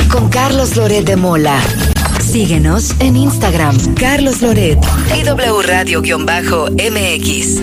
con Carlos Loret de Mola. Síguenos en Instagram, Carlos Loret y W Radio-MX.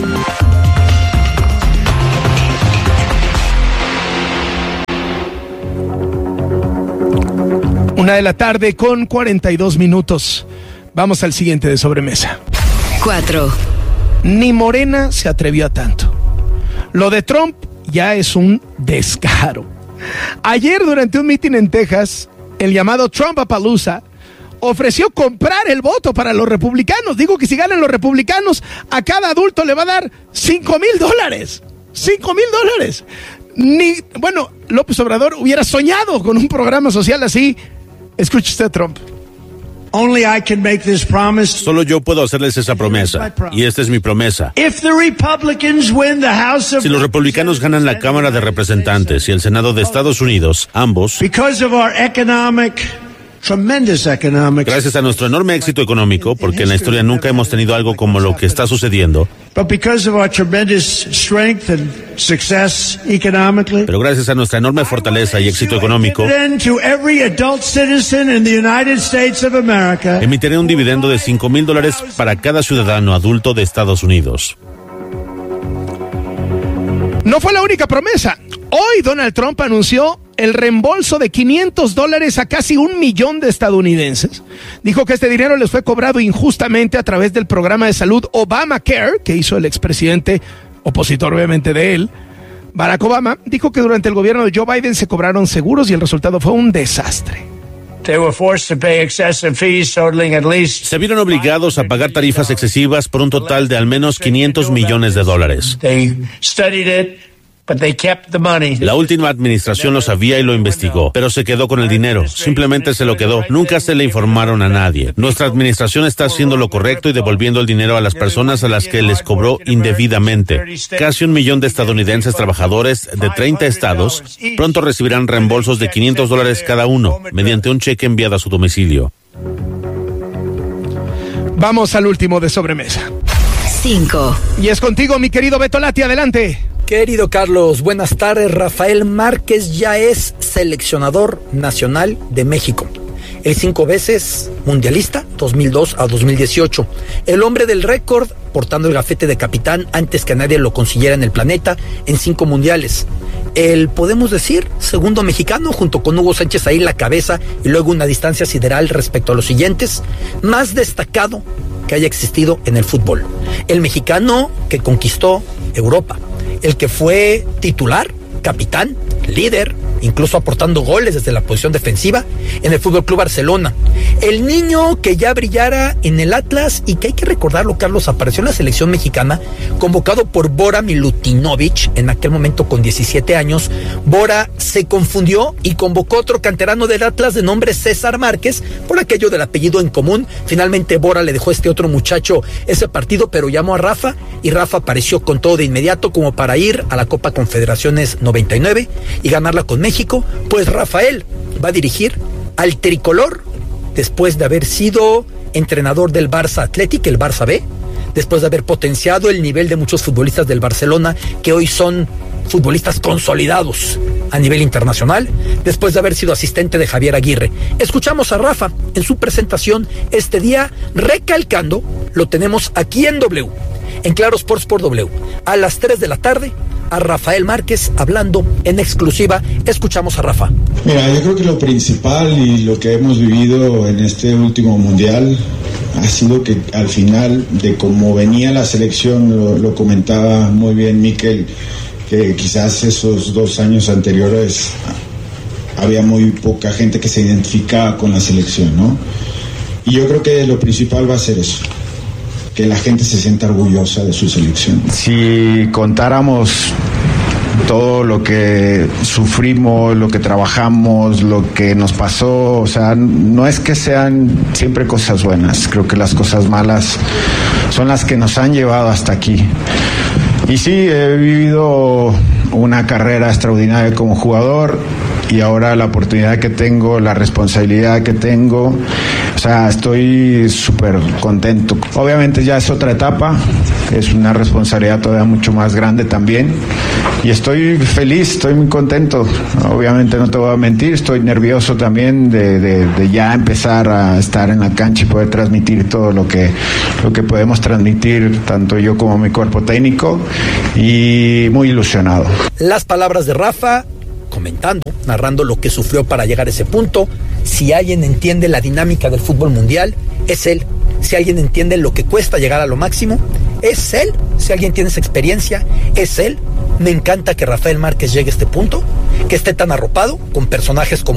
1:42 p.m. Vamos al siguiente de sobremesa. 4. Ni Morena se atrevió a tanto. Lo de Trump ya es un descaro. Ayer, durante un mitin en Texas, el llamado Trumpapalooza ofreció comprar el voto para los republicanos. Digo que si ganan los republicanos, a cada adulto le va a dar $5,000. $5,000. Bueno, López Obrador hubiera soñado con un programa social así. Escuche usted, Trump. Solo yo puedo hacerles esa promesa, y esta es mi promesa. Si los republicanos ganan la Cámara de Representantes y el Senado de Estados Unidos, ambos, gracias a nuestro enorme éxito económico, porque en la historia nunca hemos tenido algo como lo que está sucediendo, pero gracias a nuestra enorme fortaleza y éxito económico, emitiré un dividendo de $5,000 para cada ciudadano adulto de Estados Unidos. No fue la única promesa. Hoy Donald Trump anunció el reembolso de $500 a casi 1 millón de estadounidenses. Dijo que este dinero les fue cobrado injustamente a través del programa de salud Obamacare, que hizo el expresidente, opositor obviamente de él, Barack Obama. Dijo que durante el gobierno de Joe Biden se cobraron seguros y el resultado fue un desastre. Se vieron obligados a pagar tarifas excesivas por un total de al menos $500 millones. La última administración lo sabía y lo investigó, pero se quedó con el dinero. Simplemente se lo quedó. Nunca se le informaron a nadie. Nuestra administración está haciendo lo correcto y devolviendo el dinero a las personas a las que les cobró indebidamente. Casi 1 millón de estadounidenses trabajadores de 30 estados pronto recibirán reembolsos de $500 cada uno mediante un cheque enviado a su domicilio. Vamos al último de sobremesa. 5. Y es contigo, mi querido Beto Lati, adelante. Querido Carlos, buenas tardes. Rafael Márquez ya es seleccionador nacional de México. El 5 veces mundialista, 2002 a 2018. El hombre del récord, portando el gafete de capitán antes que nadie lo consiguiera en el planeta, en 5 mundiales. El, podemos decir, segundo mexicano, junto con Hugo Sánchez ahí en la cabeza, y luego una distancia sideral respecto a los siguientes, más destacado que haya existido en el fútbol. El mexicano que conquistó Europa. El que fue titular, capitán, líder, incluso aportando goles desde la posición defensiva en el FC Barcelona. El niño que ya brillara en el Atlas y que hay que recordarlo, Carlos, apareció en la selección mexicana convocado por Bora Milutinovic, en aquel momento con 17 años. Bora se confundió y convocó otro canterano del Atlas de nombre César Márquez por aquello del apellido en común. Finalmente Bora le dejó a este otro muchacho ese partido, pero llamó a Rafa y Rafa apareció con todo de inmediato como para ir a la Copa Confederaciones 99 y ganarla con México. Pues Rafael va a dirigir al tricolor después de haber sido entrenador del Barça Athletic, el Barça B, después de haber potenciado el nivel de muchos futbolistas del Barcelona que hoy son futbolistas consolidados a nivel internacional, después de haber sido asistente de Javier Aguirre. Escuchamos a Rafa en su presentación este día, recalcando, lo tenemos aquí en W, en Claro Sports por W, a las 3 de la tarde, a Rafael Márquez hablando en exclusiva. Escuchamos a Rafa. Mira, yo creo que lo principal y lo que hemos vivido en este último mundial ha sido que al final de cómo venía la selección, lo comentaba muy bien Mikel, que quizás esos 2 años anteriores había muy poca gente que se identificaba con la selección, ¿no? Y yo creo que lo principal va a ser eso, que la gente se sienta orgullosa de su selección. Si contáramos todo lo que sufrimos, lo que trabajamos, lo que nos pasó, o sea, no es que sean siempre cosas buenas, creo que las cosas malas son las que nos han llevado hasta aquí. Y sí, he vivido una carrera extraordinaria como jugador y ahora la oportunidad que tengo, la responsabilidad que tengo, o sea, estoy súper contento. Obviamente ya es otra etapa, es una responsabilidad todavía mucho más grande también. Y estoy feliz, estoy muy contento. Obviamente no te voy a mentir, estoy nervioso también de ya empezar a estar en la cancha y poder transmitir todo lo que podemos transmitir, tanto yo como mi cuerpo técnico, y muy ilusionado. Las palabras de Rafa, comentando, narrando lo que sufrió para llegar a ese punto. Si alguien entiende la dinámica del fútbol mundial, es él. Si alguien entiende lo que cuesta llegar a lo máximo, es él. Si alguien tiene esa experiencia, es él. Me encanta que Rafael Márquez llegue a este punto, que esté tan arropado con personajes como